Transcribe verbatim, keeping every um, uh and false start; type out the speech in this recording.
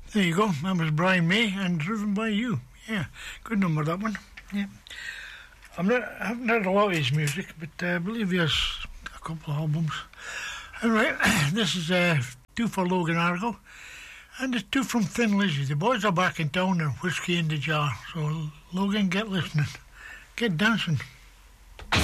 There you go. That was Brian May and Driven by You. Yeah, good number, that one. Yeah. I'm not, I haven't heard a lot of his music, but uh, I believe he has a couple of albums. Anyway, this is uh, two for Logan Argo, and it's two from Thin Lizzy. The boys are back in town and whiskey in the jar. So, Logan, get listening. Get dancing.